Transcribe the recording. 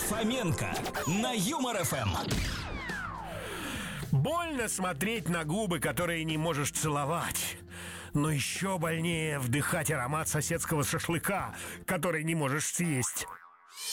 Фоменко на Юмор ФМ. Больно смотреть на губы, которые не можешь целовать. Но еще больнее вдыхать аромат соседского шашлыка, который не можешь съесть.